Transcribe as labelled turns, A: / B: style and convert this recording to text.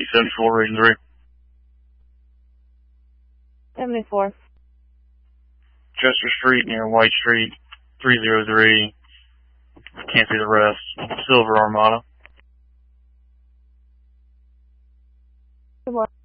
A: 74, reading 3.
B: 74.
A: Chester Street near White Street, 303. Can't see the rest. Silver Armada.
B: Good morning.